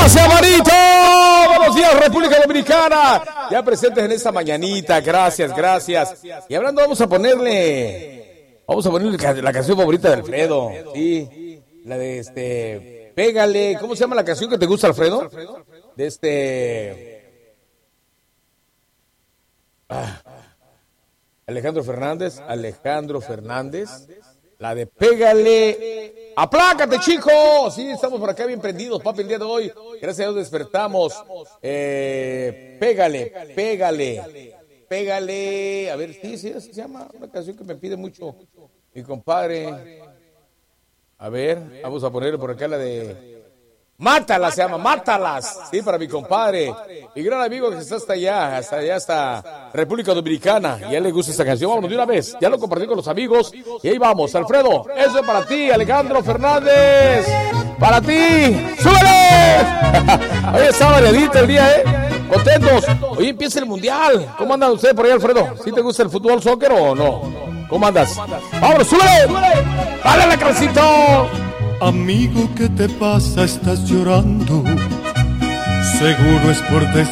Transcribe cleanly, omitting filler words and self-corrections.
Gracias, manito. Buenos días, República Dominicana. Ya presentes en esta mañanita. Gracias, gracias. Y hablando, vamos a ponerle la canción favorita de Alfredo. Sí, la de Pégale. ¿Cómo se llama la canción que te gusta, Alfredo? De Alejandro Fernández. La de Pégale. ¡Aplácate, chico! Sí, estamos por acá bien prendidos, papi, el día de hoy. Gracias a Dios despertamos. Pégale. A ver, sí, se llama una canción que me pide mucho mi compadre. A ver, vamos a ponerle por acá la de Mátalas, se llama Mátalas. Sí, para mi compadre. Mi gran amigo que está hasta allá, hasta República Dominicana. Y a él le gusta esta canción. Vámonos de una vez. Ya lo compartí con los amigos. Y ahí vamos, Alfredo. Eso es para ti, Alejandro Fernández. Para ti. ¡Súbele! Hoy está variadita el día, Contentos. Hoy empieza el mundial. ¿Cómo andan ustedes por ahí, Alfredo? ¿Sí te gusta el fútbol, soccer o no? ¿Cómo andas? ¡Vámonos, súbele! ¡Dale, la crecito! Amigo, ¿qué te pasa? Estás llorando. Seguro es por